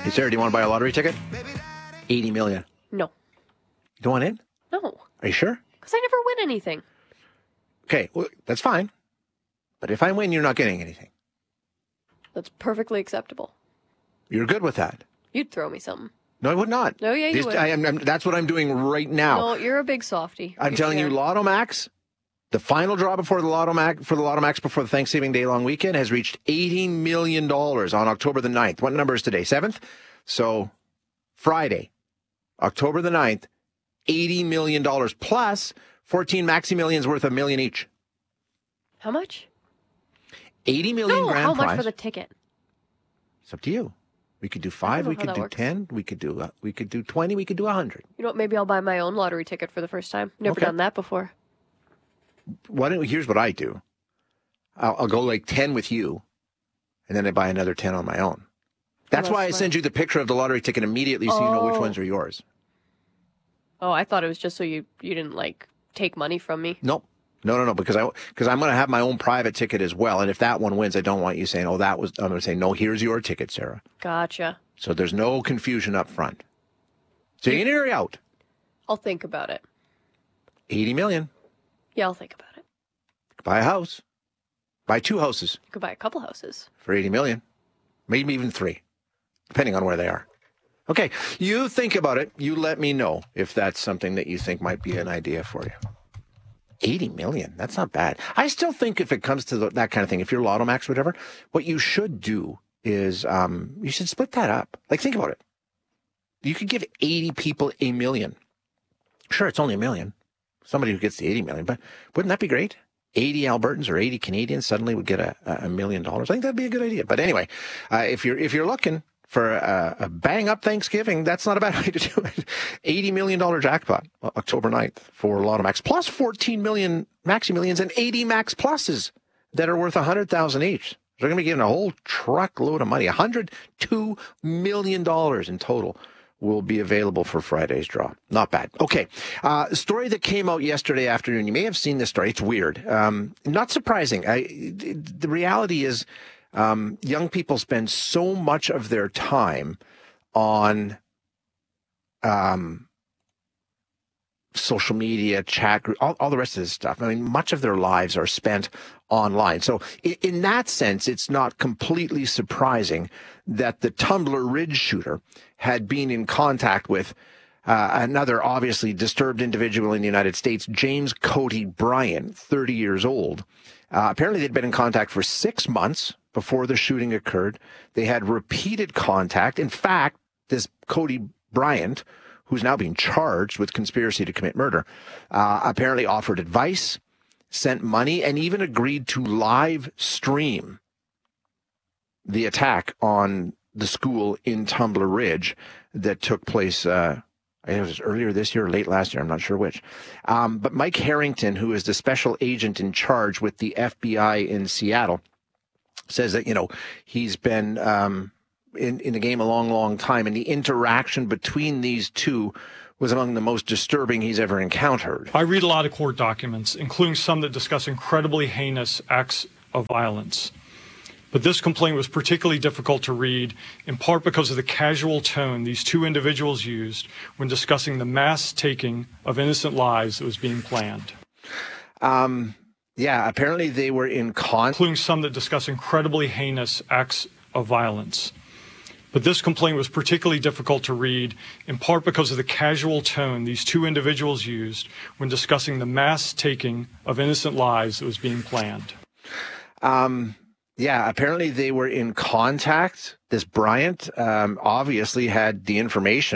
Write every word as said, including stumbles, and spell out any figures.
Hey, Sarah, do you want to buy a lottery ticket? eighty million. No. You don't want in? No. Are you sure? Because I never win anything. Okay, well, that's fine. But if I win, you're not getting anything. That's perfectly acceptable. You're good with that. You'd throw me something. No, I would not. No, yeah, you These- would. I, am I'm, that's what I'm doing right now. No, you're a big softie. I'm You telling you, share. Lotto Max, the final draw before the Lotto Max for the Lotto Max before the Thanksgiving Day long weekend has reached eighty million dollars on October the ninth. What number is today? seventh? So Friday, October the ninth, eighty million dollars plus fourteen Maxi Millions worth a million each. How much? eighty million No, grand how prize. much for the ticket? It's up to you. We could do five. know We how could that do works. ten. We could do. Uh, we could do twenty. We could do a hundred. You know what? Maybe I'll buy my own lottery ticket for the first time. Never Okay. done that before. Why don't? Here's what I do. I'll, I'll go like ten with you, and then I buy another ten on my own. That's that's why I smart. send you the picture of the lottery ticket immediately, so you know which Oh. ones are yours. Oh, I thought it was just so you you didn't like take money from me. Nope. No, no, no, because I because I'm going to have my own private ticket as well, and if that one wins, I don't want you saying, "Oh, that was." I'm going to say, "No, here's your ticket, Sarah." Gotcha. So there's no confusion up front. So you in or out? I'll think about it. eighty million. Yeah, I'll think about it. Buy a house. Buy two houses You could buy a couple houses. for eighty million. Maybe even three, depending on where they are. Okay, you think about it. You let me know if that's something that you think might be an idea for you. eighty million. That's not bad. I still think if it comes to the, that kind of thing, if you're Lotto Max or whatever, what you should do is um, you should split that up. Like, think about it. You could give eighty people a million. Sure, it's only a million. Somebody who gets the eighty million, but wouldn't that be great? eighty Albertans or eighty Canadians suddenly would get a, a million dollars. I think that'd be a good idea. But anyway, uh, if you're if you're looking for a, a bang up Thanksgiving, that's not a bad way to do it. eighty million dollars jackpot, October ninth for Lotto Max, plus fourteen million Maxi Millions and eighty Max Pluses that are worth one hundred thousand each. They're going to be getting a whole truckload of money. one hundred two million dollars in total will be available for Friday's draw. Not bad. Okay. Uh, story that came out yesterday afternoon. You may have seen this story. It's weird. Um, not surprising. I, the reality is um, young people spend so much of their time on um, social media, chat group, all, all the rest of this stuff. I mean, much of their lives are spent online. So in, in that sense, it's not completely surprising that the Tumbler Ridge shooter had been in contact with uh, another obviously disturbed individual in the United States, James Cody Bryant, thirty years old. Uh, apparently, they'd been in contact for six months before the shooting occurred. They had repeated contact. In fact, this Cody Bryant, who's now being charged with conspiracy to commit murder, uh, apparently offered advice, sent money, and even agreed to live stream the attack on the school in Tumbler Ridge that took place, uh, I think it was earlier this year or late last year, I'm not sure which. Um, but Mike Harrington, who is the special agent in charge with the F B I in Seattle, says that, you know, he's been um, in, in the game a long, long time, and the interaction between these two was among the most disturbing he's ever encountered. I read a lot of court documents, including some that discuss incredibly heinous acts of violence. But this complaint was particularly difficult to read, in part because of the casual tone these two individuals used when discussing the mass taking of innocent lives that was being planned. Um, yeah, apparently they were in con... Including some that discuss incredibly heinous acts of violence. But this complaint was particularly difficult to read, in part because of the casual tone these two individuals used when discussing the mass taking of innocent lives that was being planned. Um... Yeah, apparently they were in contact. This Bryant um, obviously had the information